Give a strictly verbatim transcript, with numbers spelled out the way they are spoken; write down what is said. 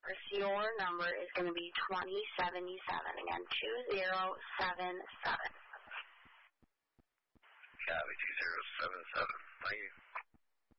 course, your number is going to be twenty seventy-seven. Again, two zero seven seven. Copy, two zero seven seven. Thank you.